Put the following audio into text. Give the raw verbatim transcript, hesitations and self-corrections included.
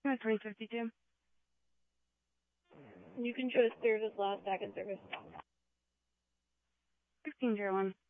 three fifty-two. You can choose service last back in service. sixteen zero one.